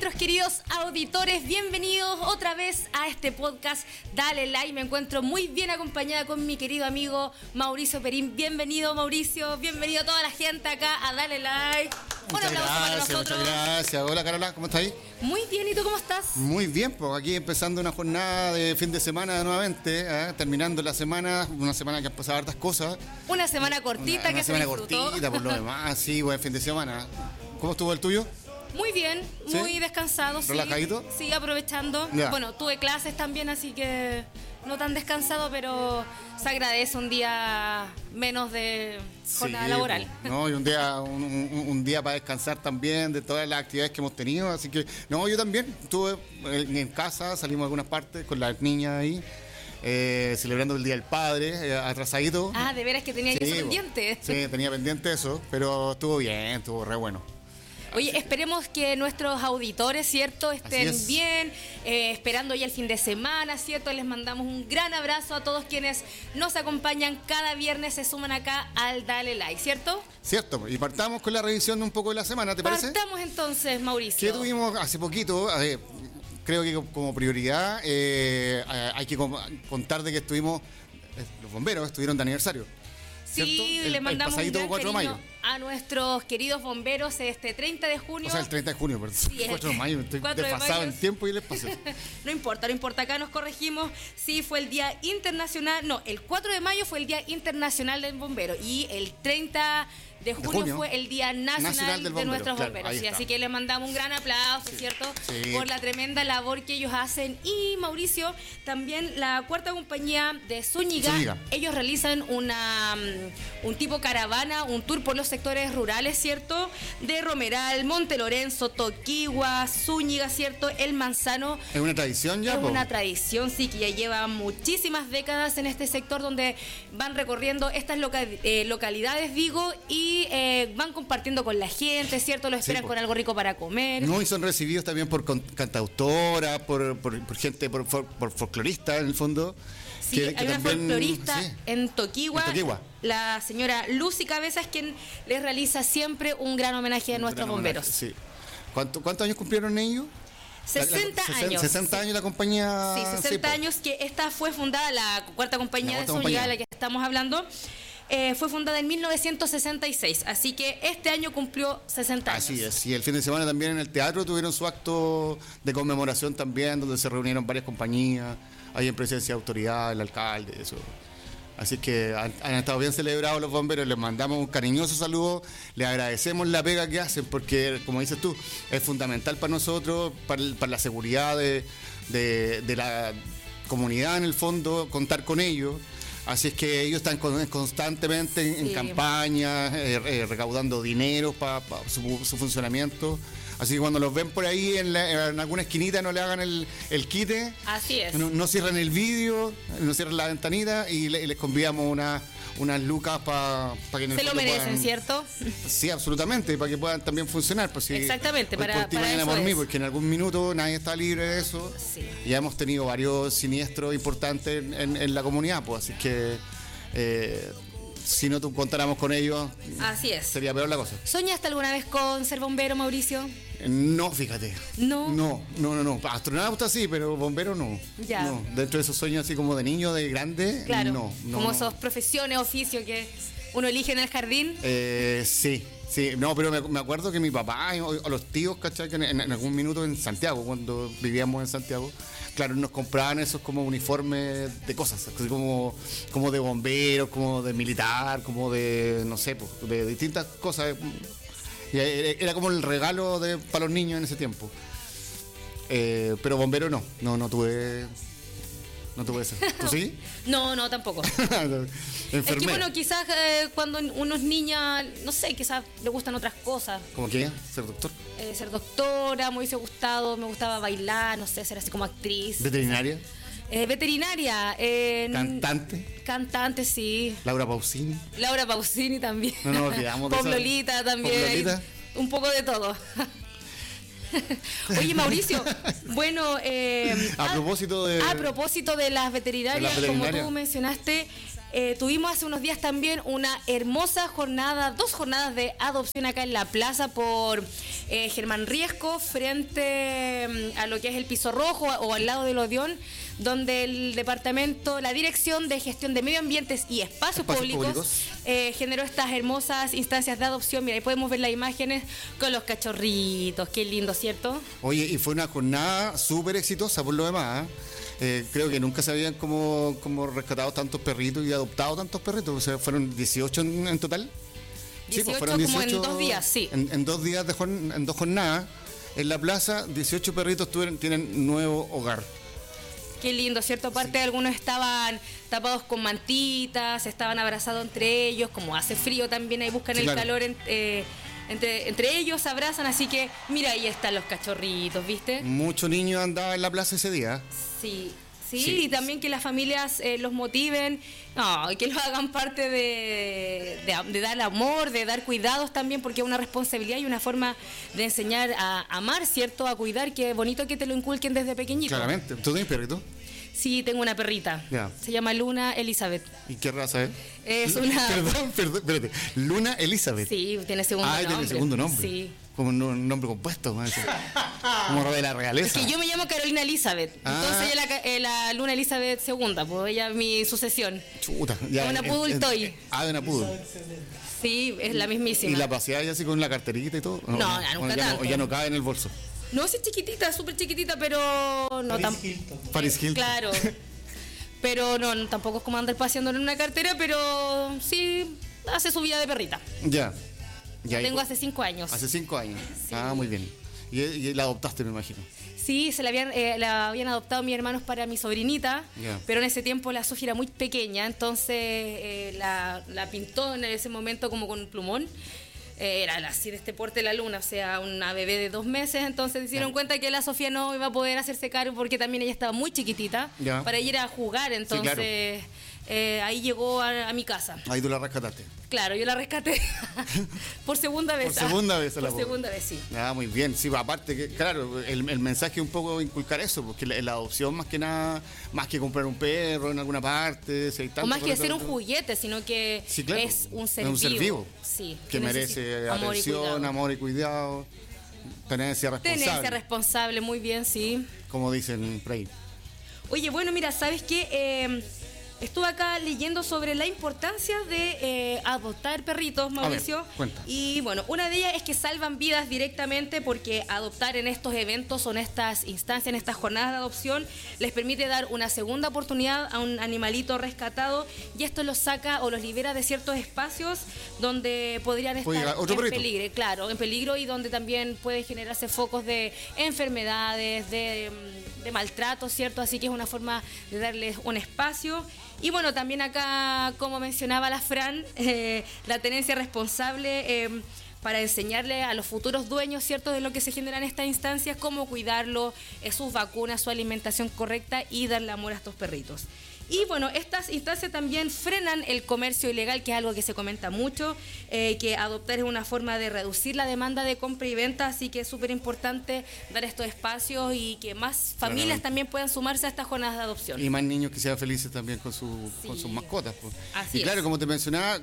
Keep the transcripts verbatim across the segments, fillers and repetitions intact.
nuestros queridos auditores, bienvenidos otra vez a este podcast Dale Like. Me encuentro muy bien acompañada con mi querido amigo Mauricio Perín. Bienvenido, Mauricio, bienvenido a toda la gente acá a Dale Like. Un muchas aplauso gracias, para nosotros. Muchas gracias. Hola, Carola, ¿cómo estás ahí? Muy bien, ¿y tú cómo estás? Muy bien, pues aquí empezando una jornada de fin de semana nuevamente, ¿eh? Terminando la semana, una semana que han pasado hartas cosas. Una semana cortita una, una que semana se disfrutó. cortita, por lo demás, sí, buen fin de semana. ¿Cómo estuvo el tuyo? Muy bien, ¿Sí? muy descansado. Sí. ¿Relajadito? Sí, aprovechando. Ya. Bueno, tuve clases también, así que no tan descansado, pero se agradece un día menos de jornada Sí, laboral. pues, no, y un día, un, un- un día para descansar también de todas las actividades que hemos tenido, así que, no, yo también estuve en, en casa, salimos a algunas partes con las niñas ahí, eh, celebrando el Día del Padre, eh, atrasadito. Ah, de veras que tenía Sí, yo eso po. pendiente. Sí, tenía pendiente eso, pero estuvo bien, estuvo re bueno. Oye, esperemos que nuestros auditores, ¿cierto?, estén Así es. bien, eh, esperando ya el fin de semana, ¿cierto? Les mandamos un gran abrazo a todos quienes nos acompañan cada viernes, se suman acá al Dale Like, ¿cierto? Cierto, y partamos con la revisión de un poco de la semana, ¿te parece? Partamos entonces, Mauricio. Que tuvimos hace poquito, eh, creo que como prioridad, eh, eh, hay que com- contar de que estuvimos, eh, los bomberos estuvieron de aniversario. ¿cierto? Sí, El- le el mandamos un pasadito gran cuatro de cariño mayo. a nuestros queridos bomberos este treinta de junio. O sea, el treinta de junio, perdón. Sí, el cuatro de mayo, estoy cuatro de desfasado mayo. en tiempo y el espacio. No importa, no importa, acá nos corregimos. Sí, fue el Día Internacional, no, el cuatro de mayo fue el Día Internacional del Bombero y el treinta de junio, junio, fue el Día Nacional, Nacional del de Bombero, nuestros claro, bomberos. ahí Sí, está. así que le mandamos un gran aplauso, Sí, ¿cierto? sí. Por la tremenda labor que ellos hacen. Y Mauricio, también la cuarta compañía de Zúñiga, Zúñiga. ellos realizan una mm, un tipo caravana, un tour por los sectores rurales, ¿cierto? De Romeral, Monte Lorenzo, Toquigua, Zúñiga, ¿cierto? El Manzano. Es una tradición ya, Es po. una tradición, sí, que ya lleva muchísimas décadas en este sector donde van recorriendo estas loca- eh, localidades, digo, y eh, van compartiendo con la gente, ¿cierto? Lo esperan po. con algo rico para comer. No, y son recibidos también por con- cantautoras, por, por, por gente, por, for- por folcloristas en el fondo. Sí, que- hay que una también- folclorista sí. en Toquigua, En Toquigua. la señora Lucy Cabezas, quien les realiza siempre un gran homenaje a nuestros Gran bomberos. homenaje, sí. ¿Cuánto- ¿Cuántos años cumplieron ellos? sesenta La- la- años. sesenta años la compañía. Sí, sesenta po. años, que esta fue fundada, la cuarta compañía La de cuarta Zúñiga, de compañía. la que estamos hablando, eh, fue fundada en mil novecientos sesenta y seis, así que este año cumplió sesenta años. Así es, y el fin de semana también en el teatro tuvieron su acto de conmemoración también, donde se reunieron varias compañías, ahí en presencia de autoridad, el alcalde, eso. Así que han, han estado bien celebrados los bomberos, les mandamos un cariñoso saludo, les agradecemos la pega que hacen, porque como dices tú, es fundamental para nosotros, para, el- para la seguridad de, de- de la comunidad en el fondo, contar con ellos. Así es que ellos están con- constantemente en, en Sí. campañas, eh, eh, recaudando dinero para su, su funcionamiento. Así que cuando los ven por ahí en, la- en alguna esquinita, no le hagan el, el quite. Así es. No, no cierran el vídeo, no cierran la ventanita y, le- y les convidamos una, unas lucas para que en el Se lo fondo merecen, puedan- ¿cierto? Sí, absolutamente, para que puedan también funcionar. Pues, si Exactamente, hoy para- por ti, para mañana eso por mí, es. porque en algún minuto nadie está libre de eso. Sí. Ya hemos tenido varios siniestros importantes en, en- en la comunidad, pues así que eh, si no tú contáramos con ellos, Así es. sería peor la cosa. ¿Soñaste alguna vez con ser bombero, Mauricio? No, fíjate. No. No, no, no, no. Astronauta sí, pero bombero no. Ya. No. Dentro de esos sueños así como de niño, de grande, Claro. no. no como no. esas profesiones, oficios que uno elige en el jardín. Eh, sí, sí. No, pero me, me acuerdo que mi papá o, o los tíos, ¿cachai? Que en, en algún minuto en Santiago, cuando vivíamos en Santiago, claro, nos compraban esos como uniformes de cosas, así como, como de bomberos, como de militar, como de, no sé, pues, de distintas cosas. Y era era como el regalo de, para los niños en ese tiempo. Eh, pero bombero no, no, no tuve, no tuve eso. ¿Tú sí? No, no, tampoco. Es que Enfermera. bueno, quizás eh, cuando uno es niña, no sé, quizás le gustan otras cosas. ¿Cómo qué? ¿Ser doctor? Eh, ser doctora, me hubiese gustado, me gustaba bailar, no sé, ser así como actriz. ¿Veterinaria? Eh, veterinaria. eh, ¿Cantante? Cantante, sí. Laura Pausini. Laura Pausini también. No nos olvidamos de esa- Poblolita también. Poblolita. Un poco de todo. Oye, Mauricio, bueno, eh, A propósito de- a propósito de las veterinarias, de las veterinarias. como tú mencionaste, eh, tuvimos hace unos días también una hermosa jornada, dos jornadas de adopción acá en la plaza por eh, Germán Riesco, frente mm, a lo que es el Piso Rojo o al lado del Odeón, donde el departamento, la Dirección de Gestión de Medio Ambientes y Espacios, Espacios Públicos, públicos. Eh, generó estas hermosas instancias de adopción. Mira, ahí podemos ver las imágenes con los cachorritos. Qué lindo, ¿cierto? Oye, y fue una jornada súper exitosa por lo demás, ¿eh? Eh, creo que nunca se habían como, como rescatado tantos perritos y adoptado tantos perritos. O sea, fueron dieciocho en, en total. dieciocho, sí, pues fueron dieciocho como en dos días, sí. En, en dos días, de jorn, en dos jornadas, en la plaza, dieciocho perritos tuvieron, tienen nuevo hogar. Qué lindo, ¿cierto? Aparte, sí. Algunos estaban tapados con mantitas, estaban abrazados entre ellos, como hace frío también, ahí buscan sí, el claro. calor en, eh, entre, entre ellos, se abrazan, así que mira, ahí están los cachorritos, ¿viste? Muchos niños andaban en la plaza ese día. Sí. Sí, sí, y también que las familias eh, los motiven, no, y que los hagan parte de, de, de dar amor, de dar cuidados también, porque es una responsabilidad y una forma de enseñar a amar, ¿cierto? A cuidar, que es bonito que te lo inculquen desde pequeñito. Claramente. ¿Tú tienes perrito? Sí, tengo una perrita. Yeah. Se llama Luna Elizabeth. ¿Y qué raza es? Es una... Perdón, perdón, espérate. Luna Elizabeth. Sí, tiene segundo ah, nombre. Ah, tiene segundo nombre. Sí. Como un nombre compuesto, más como de la realeza. Es que yo me llamo Carolina Elizabeth. Ah. Entonces ella la, eh, la Luna Elizabeth segunda, pues ella es mi sucesión. Chuta. Ya, una Poodle Toy. Ah, de una Poodle. Sí, es la mismísima. ¿Y la paseáis así con la carterita y todo? No, no, ya nunca ya tanto. No, ya no cabe en el bolso. No, sí es chiquitita, súper chiquitita, pero no tan. Paris Hilton. Claro. Pero no, no, tampoco es como andar paseándolo en una cartera, pero sí hace su vida de perrita. Ya. Ya, tengo hace cinco años. Hace cinco años. Sí. Ah, muy bien. Y, y la adoptaste, me imagino. Sí, se la habían, eh, la habían adoptado mis hermanos para mi sobrinita, yeah. Pero en ese tiempo la Sofía era muy pequeña, entonces eh, la, la pintó en ese momento como con un plumón. Eh, era así de este porte la Luna, o sea, una bebé de dos meses, entonces se dieron yeah. cuenta que la Sofía no iba a poder hacerse cargo porque también ella estaba muy chiquitita yeah. para ir a jugar, entonces... Sí, claro. Eh, ahí llegó a, a mi casa. Ahí tú la rescataste. Claro, yo la rescaté por segunda vez. Por segunda vez. Por la segunda vez, sí. Ah, muy bien. Sí, aparte, que, claro, el, el mensaje es un poco inculcar eso, porque la, la adopción más que nada, más que comprar un perro en alguna parte, si hay tanto, o más que ser un juguete, sino que sí, claro, es un ser, es un ser vivo, vivo sí, que, que merece amor atención, y amor y cuidado, tenencia responsable. Tenencia responsable, muy bien, sí. Como dicen por ahí. Oye, bueno, mira, ¿sabes qué? Eh, Estuve acá leyendo sobre la importancia de eh, adoptar perritos, Mauricio. A ver, cuenta. Y bueno, una de ellas es que salvan vidas directamente porque adoptar en estos eventos o en estas instancias, en estas jornadas de adopción, les permite dar una segunda oportunidad a un animalito rescatado y esto los saca o los libera de ciertos espacios donde podrían estar Oiga, ¿otro en perrito? peligro, claro, en peligro y donde también puede generarse focos de enfermedades, de, de maltrato, ¿cierto? Así que es una forma de darles un espacio. Y bueno, también acá, como mencionaba la Fran, eh, la tenencia responsable eh, para enseñarle a los futuros dueños, ¿cierto?, de lo que se genera en estas instancias, cómo cuidarlo, eh, sus vacunas, su alimentación correcta y darle amor a estos perritos. Y bueno, estas instancias también frenan el comercio ilegal, que es algo que se comenta mucho, eh, que adoptar es una forma de reducir la demanda de compra y venta, así que es súper importante dar estos espacios y que más familias también puedan sumarse a estas jornadas de adopción. Y más niños que sean felices también con, su, sí. con sus mascotas. Pues. Así y claro, es. Como te mencionaba,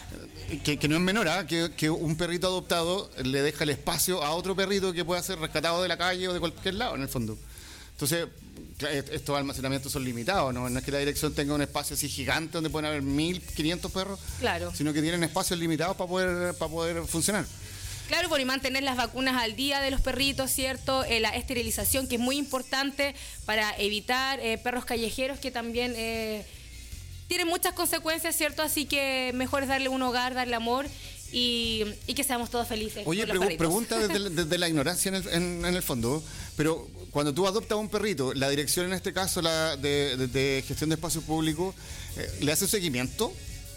que, que no es menor, ¿eh? que, que un perrito adoptado le deja el espacio a otro perrito que pueda ser rescatado de la calle o de cualquier lado, en el fondo. Entonces, estos almacenamientos son limitados, ¿no? No es que la dirección tenga un espacio así gigante donde pueden haber mil quinientos perros, claro, sino que tienen espacios limitados para poder, para poder funcionar. Claro, por y mantener las vacunas al día de los perritos, ¿cierto? Eh, la esterilización, que es muy importante para evitar eh, perros callejeros que también eh, tienen muchas consecuencias, ¿cierto? Así que mejor es darle un hogar, darle amor y, y que seamos todos felices. Oye, pregu- pregunta desde, desde la ignorancia en el, en, en el fondo, pero cuando tú adoptas un perrito, la dirección en este caso la de, de, de gestión de espacios públicos, eh, ¿le hace un seguimiento?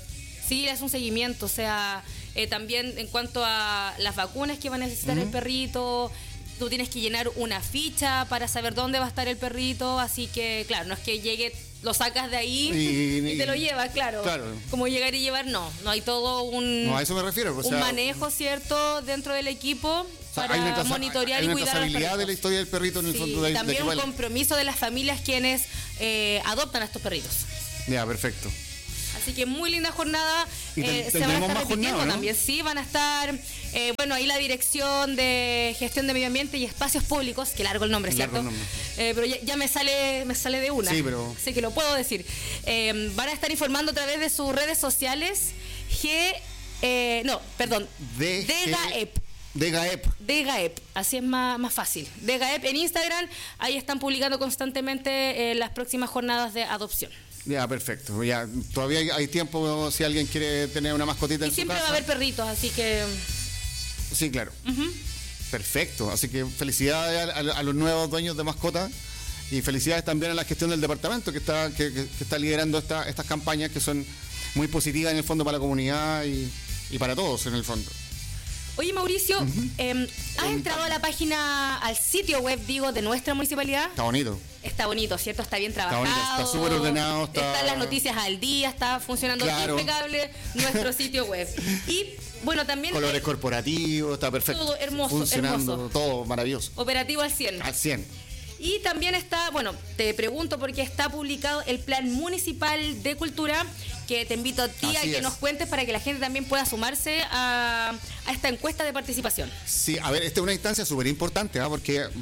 Sí, le hace un seguimiento, o sea, eh, también en cuanto a las vacunas que va a necesitar uh-huh. el perrito, tú tienes que llenar una ficha para saber dónde va a estar el perrito, así que, claro, no es que llegue, lo sacas de ahí y, y te lo llevas, claro. claro. Como llegar y llevar, no, no hay todo un, no, a eso me refiero, o sea, un manejo, ¿cierto?, dentro del equipo. O sea, para hay monitorear hay y una cuidar a los perritos. De la historia del perrito en el sí, fondo de, también de un compromiso de las familias quienes eh, adoptan a estos perritos. Ya, perfecto. Así que muy linda jornada. Y ten, eh, se van a estar más repitiendo jornada, ¿no? también. Sí, van a estar, eh, bueno, ahí la Dirección de Gestión de Medio Ambiente y Espacios Públicos, que largo el nombre, Largo ¿cierto? el nombre. Eh, pero ya, ya me sale me sale de una. Sí, pero... Así que lo puedo decir. Eh, van a estar informando a través de sus redes sociales. G... Eh, no, perdón. De DEGAEP. DEGAEP. DEGAEP, así es más, más fácil. DEGAEP en Instagram, ahí están publicando constantemente eh, las próximas jornadas de adopción. Ya, perfecto. Ya, todavía hay, hay tiempo si alguien quiere tener una mascotita Y en su siempre casa. va a haber perritos, así que... Sí, claro. Uh-huh. Perfecto. Así que felicidades a, a, a los nuevos dueños de mascotas y felicidades también a la gestión del departamento que está, que, que, que está liderando esta, estas campañas que son muy positivas en el fondo para la comunidad y, y para todos en el fondo. Oye, Mauricio, uh-huh. eh, ¿has um, entrado a la página, al sitio web, digo, de nuestra municipalidad? Está bonito. Está bonito, ¿cierto? Está bien trabajado. Está bonito, está súper ordenado. Está... Están las noticias al día, está funcionando claro. impecable nuestro sitio web. Y, bueno, también... Colores eh, corporativos, está perfecto. Todo hermoso, funcionando, hermoso. Todo maravilloso. Operativo al cien. Al cien. Y también está, bueno, te pregunto porque está publicado el Plan Municipal de Cultura, que te invito a ti a que nos cuentes para que la gente también pueda sumarse a, a esta encuesta de participación. Sí, a ver, esta es una instancia súper importante, ¿eh? Porque uh,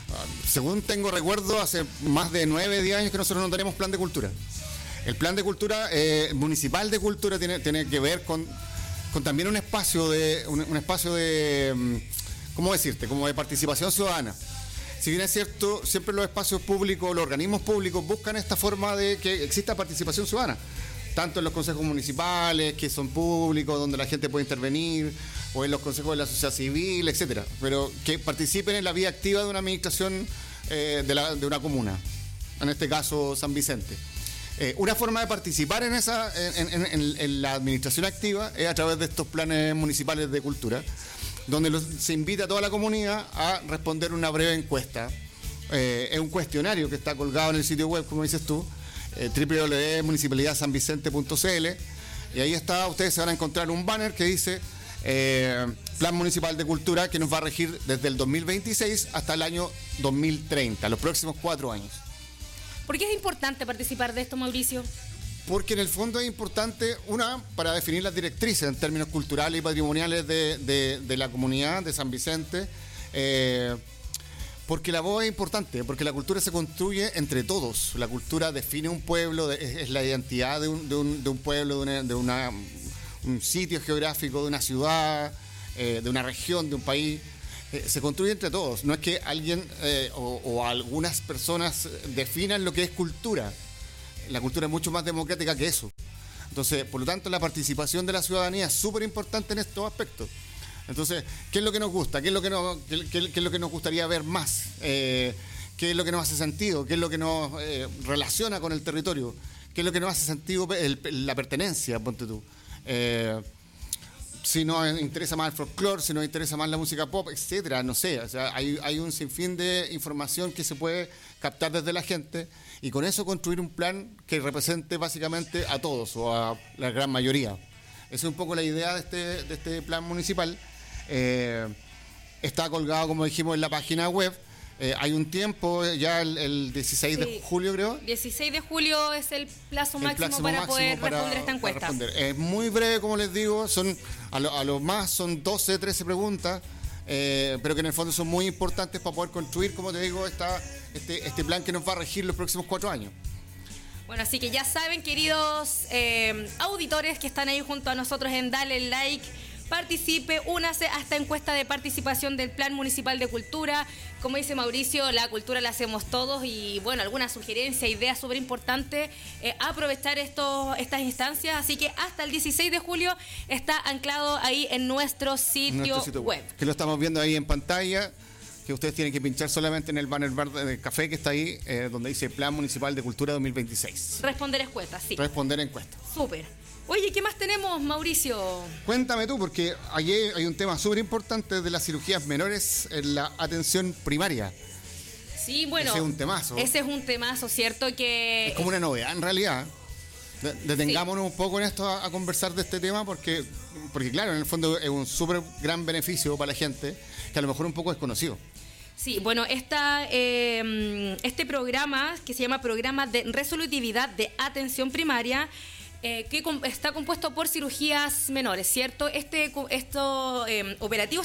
según tengo recuerdo, hace más de nueve, diez años que nosotros no tenemos plan de cultura. El plan de cultura eh, municipal de cultura tiene, tiene que ver con, con también un espacio de, un, un espacio de, ¿cómo decirte? Como de participación ciudadana. Si bien es cierto, siempre los espacios públicos, los organismos públicos buscan esta forma de que exista participación ciudadana, tanto en los consejos municipales, que son públicos, donde la gente puede intervenir, o en los consejos de la sociedad civil, etcétera, pero que participen en la vida activa de una administración eh, de, la, de una comuna, en este caso San Vicente. Eh, una forma de participar en, esa, en, en, en, en la administración activa es a través de estos planes municipales de cultura, donde los, se invita a toda la comunidad a responder una breve encuesta. Eh, es un cuestionario que está colgado en el sitio web, como dices tú, eh, doble u doble u doble u punto municipalidad san vicente punto c l, y ahí está, ustedes se van a encontrar un banner que dice eh, Plan Municipal de Cultura, que nos va a regir desde el dos mil veintiséis hasta el año dos mil treinta, los próximos cuatro años. ¿Por qué es importante participar de esto, Mauricio? Porque en el fondo es importante, una, para definir las directrices en términos culturales y patrimoniales de, de, de la comunidad de San Vicente, eh, porque la voz es importante, porque la cultura se construye entre todos. La cultura define un pueblo, de, es, es la identidad de un, de un, de un pueblo, de, una, de una, un sitio geográfico, de una ciudad, eh, de una región, de un país. Eh, se construye entre todos. No es que alguien eh, o, o algunas personas definan lo que es cultura. La cultura es mucho más democrática que eso. Entonces, por lo tanto, la participación de la ciudadanía es súper importante en estos aspectos. Entonces, ¿qué es lo que nos gusta? ¿Qué es lo que nos, qué, qué, qué es lo que nos gustaría ver más? Eh, ¿Qué es lo que nos hace sentido? ¿Qué es lo que nos eh, relaciona con el territorio? ¿Qué es lo que nos hace sentido el, la pertenencia? Ponte tú. Eh, si nos interesa más el folclore, si nos interesa más la música pop, etcétera, no sé. O sea, hay, hay un sinfín de información que se puede captar desde la gente y con eso construir un plan que represente básicamente a todos o a la gran mayoría. Esa es un poco la idea de este, de este plan municipal. Eh, está colgado, como dijimos, en la página web. Eh, hay un tiempo, ya el, el dieciséis sí. de julio, creo. dieciséis de julio es el plazo el máximo plazo para máximo poder para, responder esta encuesta. Responder. Es muy breve, como les digo, son a lo, a lo más son doce, trece preguntas, eh, pero que en el fondo son muy importantes para poder construir, como te digo, esta, este, este plan que nos va a regir los próximos cuatro años. Bueno, así que ya saben, queridos eh, auditores que están ahí junto a nosotros en Dale Like, participe, únase a esta encuesta de participación del Plan Municipal de Cultura. Como dice Mauricio, la cultura la hacemos todos y, bueno, alguna sugerencia, idea súper importante, eh, aprovechar estos, estas instancias. Así que hasta el dieciséis de julio está anclado ahí en nuestro sitio, nuestro sitio web. Que lo estamos viendo ahí en pantalla, que ustedes tienen que pinchar solamente en el banner verde del café que está ahí, eh, donde dice Plan Municipal de Cultura dos mil veintiséis. Responder encuestas, sí. Responder encuestas. Súper. Oye, ¿qué más tenemos, Mauricio? Cuéntame tú, porque ayer hay un tema súper importante de las cirugías menores en la atención primaria. Sí, bueno. Ese es un temazo. Ese es un temazo, ¿cierto? Que es como una novedad, en realidad. Detengámonos sí. un poco en esto a, a conversar de este tema, porque, porque claro, en el fondo es un súper gran beneficio para la gente, que a lo mejor un poco desconocido. Sí, bueno, esta, eh, este programa, que se llama Programa de Resolutividad de Atención Primaria, eh, que com- está compuesto por cirugías menores, ¿cierto? Este co- esto, eh, operativo